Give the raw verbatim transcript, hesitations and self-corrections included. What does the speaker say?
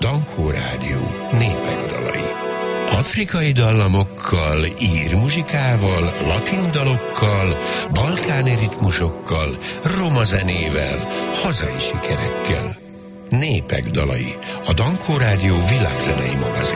Dankó Rádió népek dalai. Afrikai dallamokkal, ír muzsikával, latin dalokkal, balkáni ritmusokkal, roma zenével, hazai sikerekkel. Népek dalai, a Dankó Rádió világzenei magazin.